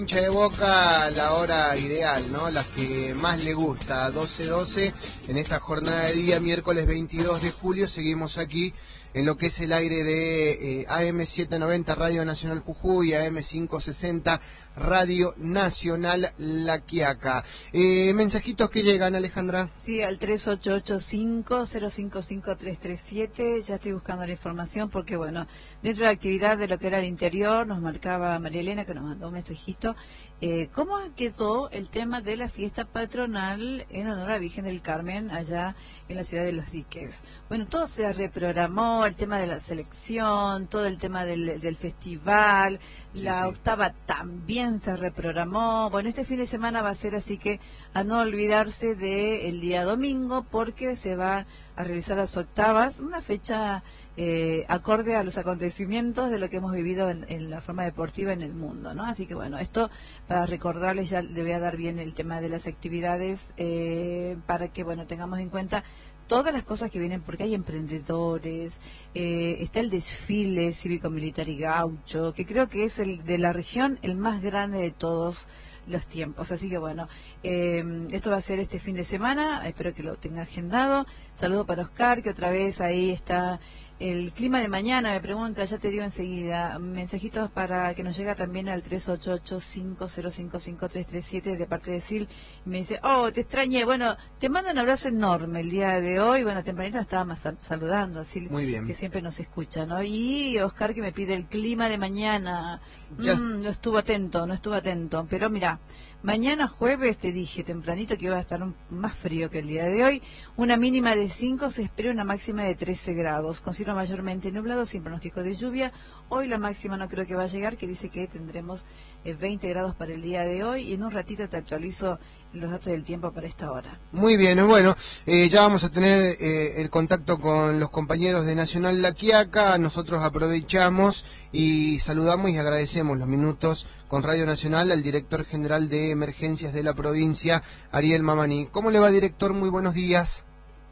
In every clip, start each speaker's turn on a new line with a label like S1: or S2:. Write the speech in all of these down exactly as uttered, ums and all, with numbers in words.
S1: Hincha de Boca, la hora ideal, ¿no? Las que más le gusta, doce doce, en esta jornada de día, miércoles veintidós de julio, seguimos aquí en lo que es el aire de eh, A M setecientos noventa Radio Nacional Jujuy, A M quinientos sesenta Radio Nacional La Quiaca. Eh, mensajitos que llegan, Alejandra.
S2: Sí, al tres ocho ocho cinco cero cinco cinco tres tres siete, ya estoy buscando la información porque, bueno, dentro de la actividad de lo que era el interior, nos marcaba María Elena, que nos mandó un mensajito, eh, ¿cómo quedó el tema de la fiesta patronal en honor a la Virgen del Carmen allá en la ciudad de Los Diques? Bueno, todo se reprogramó, el tema de la selección, todo el tema del, del festival, sí, la sí. octava también se reprogramó. Bueno, este fin de semana va a ser así que a no olvidarse del día domingo porque se va a realizar las octavas, una fecha eh, acorde a los acontecimientos de lo que hemos vivido en, en la forma deportiva en el mundo, ¿no? Así que bueno, esto para recordarles, ya le voy a dar bien el tema de las actividades eh, para que, bueno, tengamos en cuenta todas las cosas que vienen, porque hay emprendedores, eh, está el desfile cívico-militar y gaucho, que creo que es el de la región el más grande de todos los tiempos. Así que bueno, eh, esto va a ser este fin de semana, espero que lo tenga agendado. Saludo para Oscar, que otra vez ahí está. El clima de mañana, me pregunta, ya te digo enseguida. Mensajitos para que nos llega también al tres ocho ocho cinco cero cinco cinco tres tres siete de parte de Sil. Y me dice, oh, te extrañé. Bueno, te mando un abrazo enorme el día de hoy. Bueno, tempranito estábamos saludando a Sil,
S1: muy bien,
S2: que siempre nos escucha, ¿no? Y Oscar, que me pide el clima de mañana. Mm, no estuvo atento, no estuvo atento. Pero mira, mañana jueves te dije tempranito que iba a estar un, más frío que el día de hoy. Una mínima de cinco, se espera una máxima de trece grados. Con cielo mayormente nublado, sin pronóstico de lluvia. Hoy la máxima no creo que va a llegar, que dice que tendremos eh, veinte grados para el día de hoy. Y en un ratito te actualizo los datos del tiempo para esta hora.
S1: Muy bien, bueno, eh, ya vamos a tener eh, el contacto con los compañeros de Nacional La Quiaca. Nosotros aprovechamos y saludamos y agradecemos los minutos con Radio Nacional al director general de emergencias de la provincia, Ariel Mamani. ¿Cómo le va, director? Muy buenos días.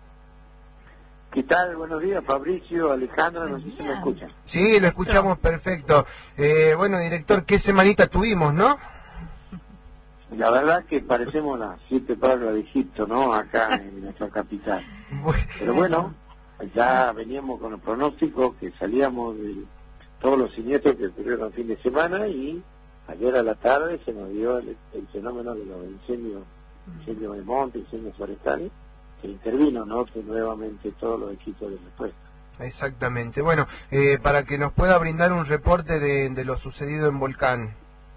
S3: ¿Qué tal? Buenos días, Fabricio, Alejandra, no sé si me escuchan.
S1: Sí, lo escuchamos perfecto. Eh, bueno, director, qué semanita tuvimos, ¿no?
S3: La verdad que parecemos las siete plagas de Egipto, ¿no? Acá en nuestra capital. Pero bueno, ya veníamos con los pronósticos que salíamos de todos los siniestros que ocurrieron el fin de semana y ayer a la tarde se nos dio el, el fenómeno de los incendios, incendios de monte, incendios forestales, que intervino, ¿no? Que nuevamente todos los equipos de respuesta.
S1: Exactamente. Bueno, eh, para que nos pueda brindar un reporte de, de lo sucedido en Volcán.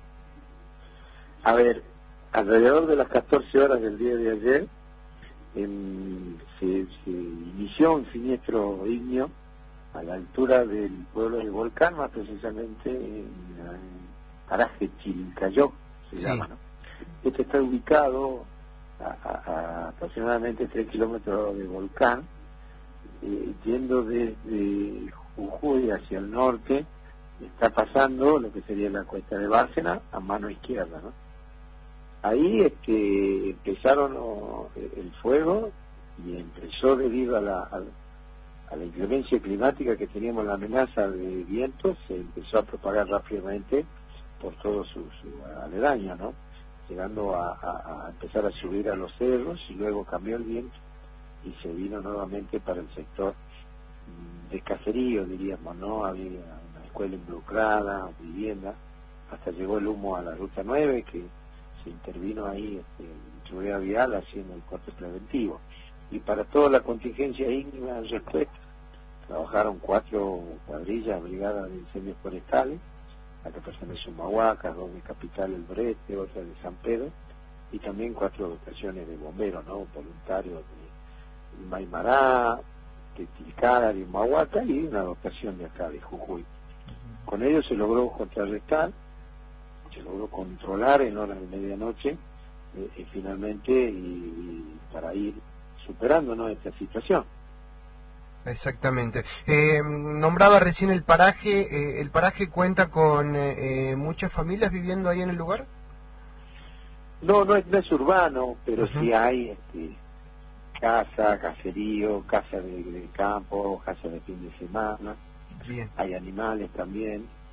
S3: A ver, alrededor de las catorce horas del día de ayer en, se, se inició un siniestro ígneo a la altura del pueblo de Volcán, más precisamente en el paraje Chilcayó, se sí. llama, ¿no? Este está ubicado a, a, a aproximadamente tres kilómetros de Volcán, eh, yendo desde Jujuy hacia el norte, está pasando lo que sería la cuesta de Bárcena a mano izquierda, ¿no? Ahí es que empezaron oh, el fuego y empezó debido a la, a, a la inclemencia climática que teníamos, la amenaza de vientos, se empezó a propagar rápidamente por todos sus su aledaños, ¿no? Llegando a, a, a empezar a subir a los cerros y luego cambió el viento y se vino nuevamente para el sector de caserío, diríamos, ¿no? Había una escuela involucrada, vivienda, hasta llegó el humo a la ruta nueve, que se intervino ahí este, en seguridad vial haciendo el corte preventivo. Y para toda la contingencia ígnea de respuesta, trabajaron cuatro cuadrillas, brigadas de incendios forestales, la que pertenece a Humahuaca, dos de Capital El Brete, otra de San Pedro, y también cuatro dotaciones de bomberos, ¿no? Voluntarios de Maimará, de Tilcara, de Humahuaca, y una dotación de acá, de Jujuy. Con ello se logró contrarrestar, se logró controlar en horas de medianoche, eh, y finalmente, y, y para ir superando, ¿no?, esta situación.
S1: Exactamente. Eh, nombraba recién el paraje, eh, ¿el paraje cuenta con eh, eh, muchas familias viviendo ahí en el lugar?
S3: No, no es, no es urbano, pero uh-huh. sí hay este, casa, caserío, casa de, de campo, casa de fin de semana. Bien. Hay animales también.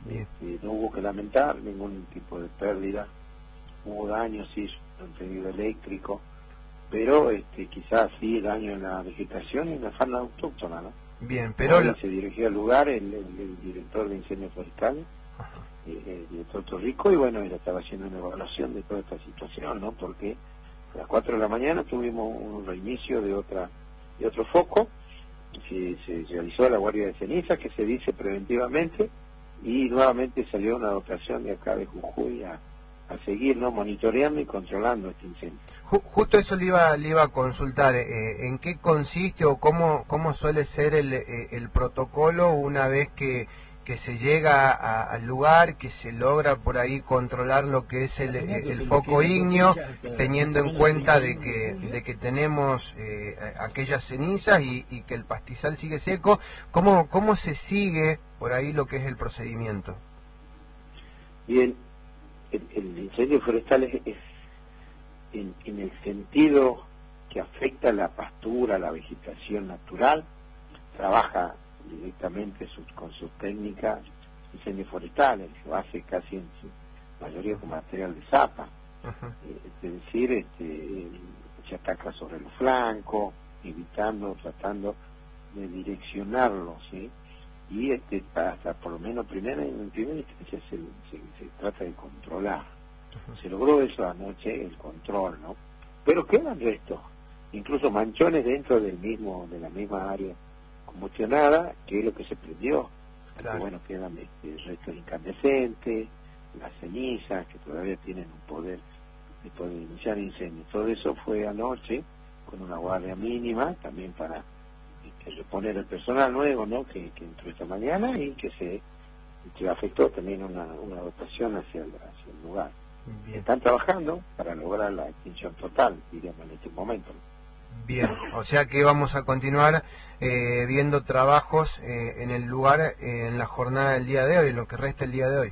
S3: Este, no hubo que lamentar ningún tipo de pérdida, hubo daños, sí, en tendido eléctrico, pero este, quizás sí daño en la vegetación y en la fauna autóctona, ¿no?
S1: Bien, pero...
S3: Hoy se dirigió al lugar el, el, el director de incendios forestales, eh, el director Torrico, y bueno, él estaba haciendo una evaluación de toda esta situación, ¿no? Porque a las cuatro de la mañana tuvimos un reinicio de otra de otro foco, se, se realizó la guardia de ceniza, que se dice preventivamente, y nuevamente salió una dotación de acá de Jujuy a, a seguir, ¿no? Monitoreando y controlando este incendio.
S1: Justo eso le iba, le iba a consultar, eh, ¿en qué consiste o cómo, cómo suele ser el, eh, el protocolo una vez que, que se llega a, al lugar, que se logra por ahí controlar lo que es el, el foco ígneo, teniendo en cuenta de que, de que tenemos eh, aquellas cenizas y, y que el pastizal sigue seco? ¿Cómo, cómo se sigue por ahí lo que es el procedimiento?
S3: Bien, el, el incendio forestal es... es En, en el sentido que afecta la pastura, la vegetación natural, trabaja directamente sus, con sus técnicas incendios forestales, lo hace casi en su mayoría con material de zapa, uh-huh. eh, es decir, este, se ataca sobre los flancos, evitando, tratando de direccionarlo, ¿sí? Y este, hasta por lo menos primera, en primera instancia se, se, se trata de controlar. Se logró eso anoche, el control, ¿no? Pero quedan restos, incluso manchones dentro del mismo, de la misma área combustionada, que es lo que se prendió. Claro. Bueno, quedan este, restos incandescentes, las cenizas, que todavía tienen un poder de poder iniciar incendios. Todo eso fue anoche, con una guardia mínima, también para este, reponer el personal nuevo, ¿no? Que, que entró esta mañana y que se que afectó también una, una dotación hacia el, hacia el lugar. Bien. Están trabajando para lograr la extinción total, diríamos, en este momento.
S1: Bien, o sea que vamos a continuar eh, viendo trabajos eh, en el lugar eh, en la jornada del día de hoy, en lo que resta el día de hoy.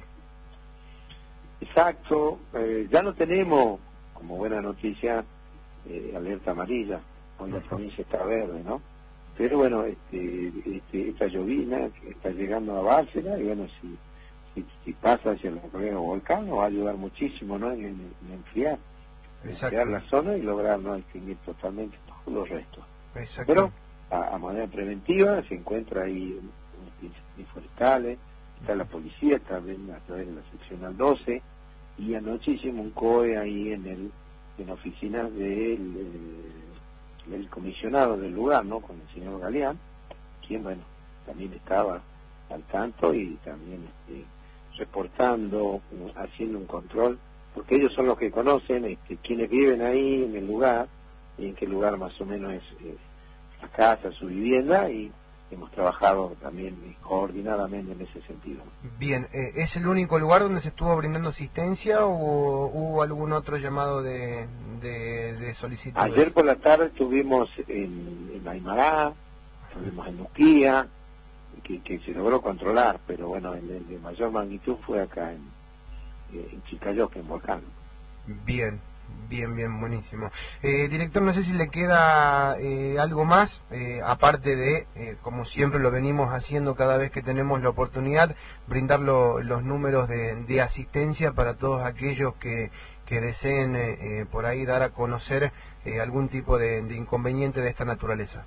S3: Exacto, eh, ya no tenemos, como buena noticia, eh, alerta amarilla, hoy la provincia está verde, ¿no? Pero bueno, este, este, esta llovina que está llegando a Bárcena, y bueno, si Si, si pasa hacia el Correo Volcán, nos va a ayudar muchísimo, ¿no? en, en, en enfriar, en enfriar la zona y lograr no extinguir totalmente todos los restos. Exacto. Pero a, a manera preventiva se encuentra ahí unos incendios forestales, está la policía, está a través de la seccional doce, y anoche hicimos un C O E ahí en el en la oficina del, del comisionado del lugar, ¿no? Con el señor Galeán, quien, bueno, también estaba al tanto y también este, reportando, haciendo un control, porque ellos son los que conocen este, quienes viven ahí en el lugar, y en qué lugar más o menos es eh, la casa, su vivienda, y hemos trabajado también coordinadamente en ese sentido.
S1: Bien, eh, ¿es el único lugar donde se estuvo brindando asistencia o hubo algún otro llamado de, de, de solicitud?
S3: Ayer por la tarde estuvimos en, en Aymará, estuvimos en Uquía, Que, que se logró controlar, pero bueno, el, el de mayor magnitud fue acá en, en Chicayoque, en Volcán.
S1: Bien, bien, bien, buenísimo. Eh, director, no sé si le queda eh, algo más, eh, aparte de, eh, como siempre lo venimos haciendo cada vez que tenemos la oportunidad, brindar lo, los números de, de asistencia para todos aquellos que, que deseen eh, eh, por ahí dar a conocer eh, algún tipo de, de inconveniente de esta naturaleza.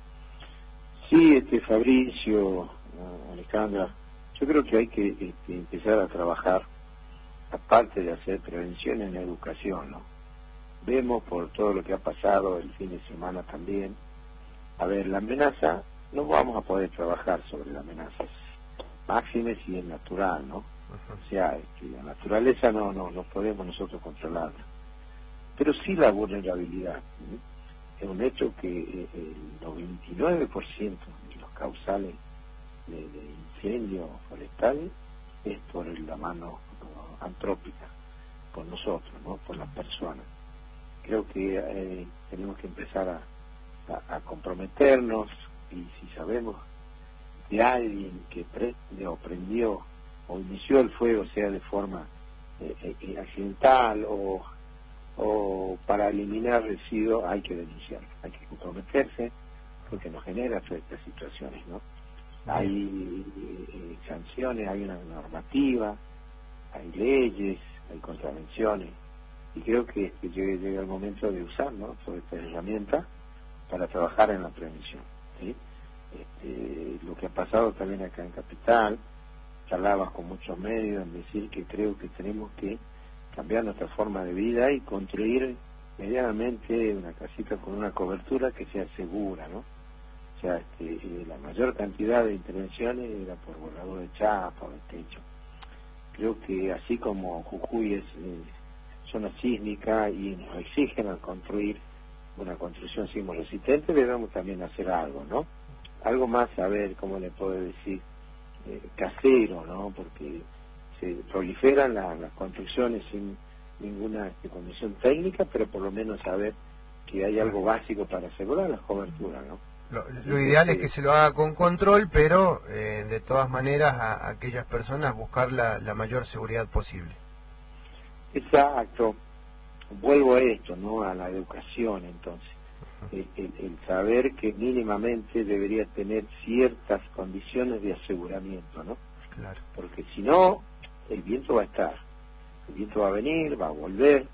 S3: Sí, este Fabricio, Alejandra, yo creo que hay que este, empezar a trabajar, aparte de hacer prevención, en la educación, ¿no? Vemos por todo lo que ha pasado el fin de semana también, a ver, la amenaza, no vamos a poder trabajar sobre la amenaza, máxime si es natural, ¿no? Uh-huh. O sea, este, la naturaleza no, no, no podemos nosotros controlarla, pero sí la vulnerabilidad, ¿sí? Es un hecho que eh, el noventa y nueve por ciento de los causales de, de incendios forestales es por la mano no, antrópica, por nosotros, no por las personas. Creo que eh, tenemos que empezar a, a, a comprometernos, y si sabemos de alguien que prende o prendió o inició el fuego, sea de forma eh, eh, accidental o o para eliminar residuos, hay que denunciar, hay que comprometerse, porque nos genera todas estas situaciones, ¿no? hay eh, sanciones, hay una normativa, hay leyes, hay contravenciones, y creo que, que llegue, llega el momento de usar, ¿no?, toda esta herramienta para trabajar en la prevención, ¿sí? Este, lo que ha pasado también acá en Capital, charlabas con muchos medios en decir que creo que tenemos que cambiar nuestra forma de vida y construir medianamente una casita con una cobertura que sea segura, ¿no? O sea, este, la mayor cantidad de intervenciones era por borrador de chapa o de techo. Creo que así como Jujuy es eh, zona sísmica y nos exigen al construir una construcción sismo-resistente, debemos también hacer algo, ¿no? Algo más, a ver, ¿cómo le puedo decir? Eh, casero, ¿no? Porque se proliferan la, las construcciones sin ninguna este, condición técnica, pero por lo menos saber que hay algo básico para asegurar las coberturas, ¿no?
S1: Lo, lo ideal es que se lo haga con control, pero eh, de todas maneras a, a aquellas personas buscar la, la mayor seguridad posible.
S3: Exacto. Vuelvo a esto, ¿no? A la educación, entonces. El, el, el saber que mínimamente debería tener ciertas condiciones de aseguramiento, ¿no?
S1: Claro.
S3: Porque si no, el viento va a estar. El viento va a venir, va a volver.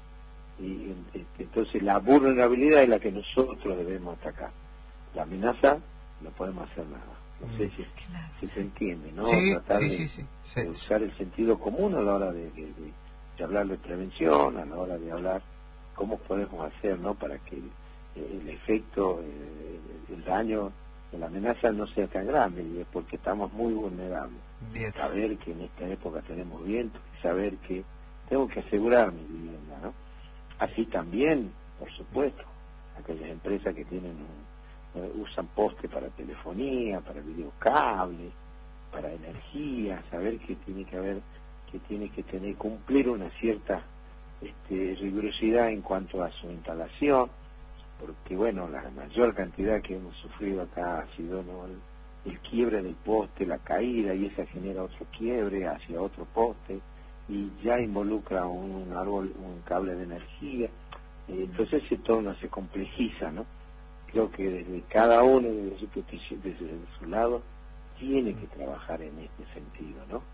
S3: Y entonces la vulnerabilidad es la que nosotros debemos atacar. La amenaza no podemos hacer nada. No sé si,
S2: claro.
S3: si se entiende, ¿no?
S1: Sí,
S3: Tratar
S1: sí,
S3: de,
S1: sí, sí, sí.
S3: de usar el sentido común a la hora de, de, de, de hablar de prevención, a la hora de hablar cómo podemos hacer, ¿no? Para que eh, el efecto, eh, el daño de la amenaza no sea tan grande, y es porque estamos muy vulnerables.
S1: Bien.
S3: Saber que en esta época tenemos viento y saber que tengo que asegurar mi vivienda, ¿no? Así también, por supuesto, aquellas empresas que tienen un usan poste para telefonía, para videocable, para energía, saber que tiene que haber, que tiene que tener, cumplir una cierta este, rigurosidad en cuanto a su instalación, porque bueno, la mayor cantidad que hemos sufrido acá ha sido, ¿no?, el, el quiebre del poste, la caída, y esa genera otro quiebre hacia otro poste, y ya involucra un, un árbol, un cable de energía, eh, entonces ese tono se complejiza, ¿no? Creo que desde cada uno, desde su, desde su lado, tiene que trabajar en este sentido, ¿no?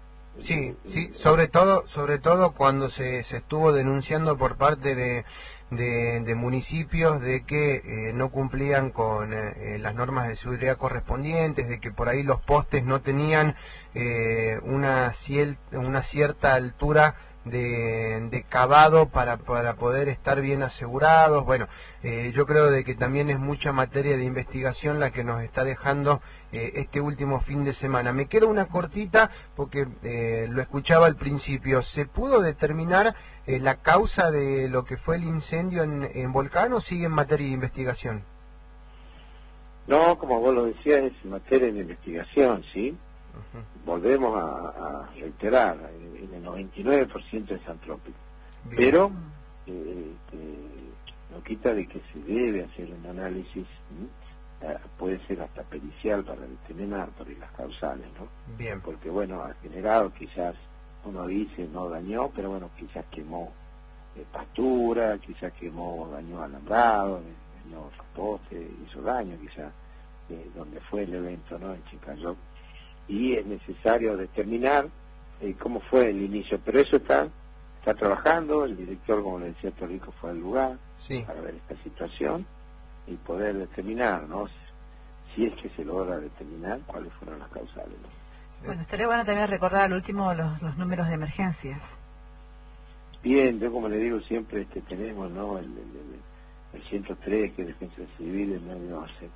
S1: Sí, sí, sobre todo, sobre todo cuando se, se estuvo denunciando por parte de, de, de municipios de que eh, no cumplían con eh, las normas de seguridad correspondientes, de que por ahí los postes no tenían eh, una, ciel, una cierta altura de, de cavado para, para poder estar bien asegurados. Bueno, eh, yo creo de que también es mucha materia de investigación la que nos está dejando eh, este último fin de semana. Me queda una cortita porque eh, lo escuchaba al principio. ¿Se pudo determinar eh, la causa de lo que fue el incendio en, en Volcán o sigue en materia de investigación?
S3: No, como vos lo decías, es materia de investigación, ¿sí? Uh-huh. Volvemos a, a reiterar, en el noventa y nueve por ciento es antrópico. Bien. Pero eh, eh, no quita de que se debe hacer un análisis, eh, puede ser hasta pericial para determinar por las causales, ¿no?
S1: Bien.
S3: Porque bueno, ha generado, quizás uno dice no dañó, pero bueno, quizás quemó eh, pastura, quizás quemó, dañó alambrado, dañó poste, hizo daño, quizás eh, donde fue el evento, ¿no?, en Chicayó. Y es necesario determinar eh, cómo fue el inicio, pero eso está está trabajando, el director, como le decía Torrico, fue al lugar, sí, para ver esta situación y poder determinar, ¿no?, si es que se logra determinar cuáles fueron las causales, ¿no?
S2: Bueno, estaría bueno también recordar al último los, los números de emergencias.
S3: Bien, yo como le digo siempre, este tenemos, ¿no?, el, el, el ciento tres, que es Defensa Civil, el nueve once,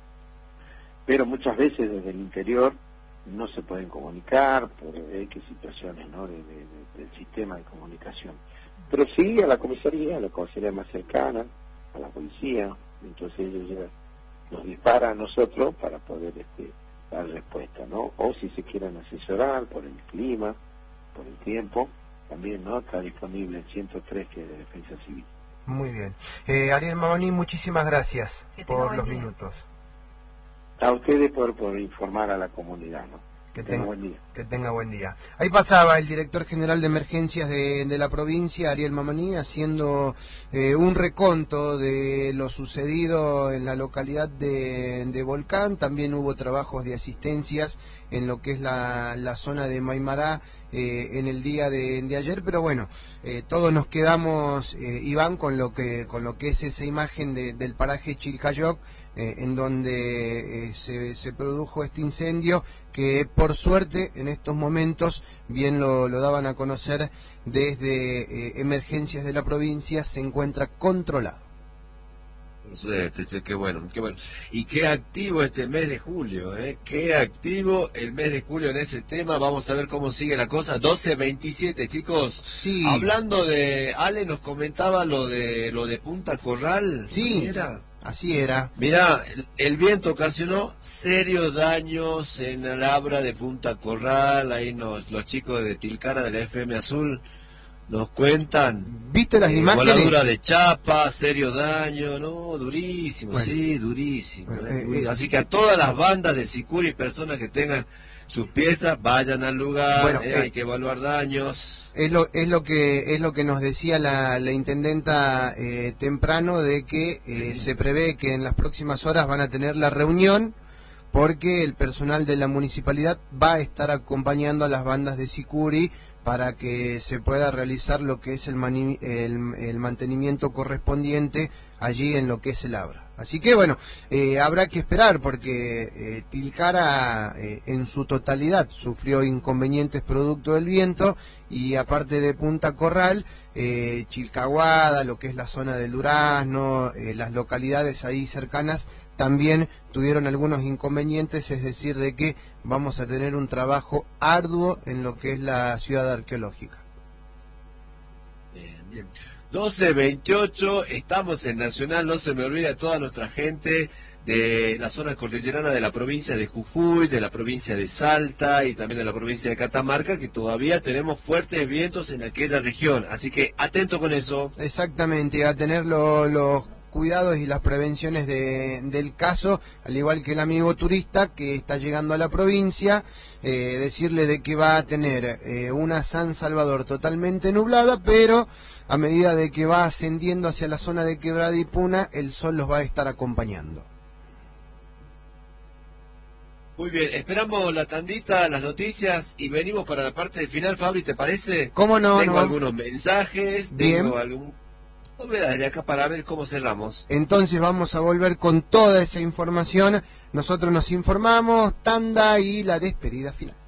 S3: pero muchas veces desde el interior no se pueden comunicar por X situaciones, ¿no?, de, de, de, del sistema de comunicación. Pero sí a la comisaría, a la comisaría más cercana, a la policía, entonces ellos ya nos disparan a nosotros para poder este, dar respuesta, ¿no? O si se quieren asesorar por el clima, por el tiempo, también, ¿no?, está disponible el ciento tres, que es de Defensa Civil.
S1: Muy bien. Eh, Ariel Mamoni, muchísimas gracias por los
S2: día.
S1: minutos.
S3: A ustedes por, por informar a la comunidad, ¿no?
S1: Que
S3: tenga
S1: tenga
S3: buen día.
S1: Que tenga buen día. Ahí pasaba el director general de emergencias de, de la provincia, Ariel Mamaní, haciendo eh, un reconto de lo sucedido en la localidad de, de Volcán. También hubo trabajos de asistencias en lo que es la, la zona de Maimará eh, en el día de, de ayer, pero bueno, eh, todos nos quedamos, eh, Iván, con lo que con lo que es esa imagen de, del paraje Chilcayoc, eh, en donde eh, se, se produjo este incendio, que por suerte en estos momentos, bien lo, lo daban a conocer desde eh, emergencias de la provincia, se encuentra controlado.
S4: Suerte, che, qué bueno, qué bueno. Y qué activo este mes de julio, ¿eh? Qué activo el mes de julio en ese tema. Vamos a ver cómo sigue la cosa. doce veintisiete, chicos.
S1: Sí.
S4: Hablando de... Ale nos comentaba lo de lo de Punta Corral.
S1: Sí.
S4: ¿Así era?
S1: Así era.
S4: Mirá, el, el viento ocasionó serios daños en la labra de Punta Corral. Ahí nos, los chicos de Tilcara de la F M Azul nos cuentan.
S1: ¿Viste las
S4: eh,
S1: imágenes?
S4: Voladura de chapa, serio daño, no, durísimo,
S1: Bueno.
S4: sí, durísimo.
S1: Bueno,
S4: eh,
S1: eh,
S4: durísimo.
S1: eh.
S4: Así que a todas las bandas de Sicuri y personas que tengan sus piezas, vayan al lugar,
S1: Bueno,
S4: eh,
S1: eh,
S4: hay que evaluar daños.
S1: Es lo, es lo que es lo que nos decía la, la intendenta eh, temprano, de que eh, se prevé que en las próximas horas van a tener la reunión, porque el personal de la municipalidad va a estar acompañando a las bandas de Sicuri para que se pueda realizar lo que es el, mani, el, el mantenimiento correspondiente allí en lo que es el Abra. Así que bueno, eh, habrá que esperar, porque eh, Tilcara eh, en su totalidad sufrió inconvenientes producto del viento, y aparte de Punta Corral, eh, Chilcahuada, lo que es la zona del Durazno, eh, las localidades ahí cercanas también tuvieron algunos inconvenientes, es decir, de que vamos a tener un trabajo arduo en lo que es la ciudad arqueológica.
S4: Bien, bien. doce veintiocho, estamos en Nacional, no se me olvida toda nuestra gente de la zona cordillerana de la provincia de Jujuy, de la provincia de Salta y también de la provincia de Catamarca, que todavía tenemos fuertes vientos en aquella región, así que atento con eso.
S1: Exactamente, a tener lo, los cuidados y las prevenciones de, del caso, al igual que el amigo turista que está llegando a la provincia, eh, decirle de que va a tener eh, una San Salvador totalmente nublada, pero a medida de que va ascendiendo hacia la zona de Quebrada y Puna, el sol los va a estar acompañando.
S4: Muy bien, esperamos la tandita, las noticias y venimos para la parte de final. Fabri, ¿te parece?
S1: ¿Cómo no?
S4: Tengo
S1: no?
S4: algunos mensajes,
S1: Bien.
S4: tengo algún... Novedades desde acá para ver cómo cerramos.
S1: Entonces vamos a volver con toda esa información. Nosotros nos informamos, tanda y la despedida final.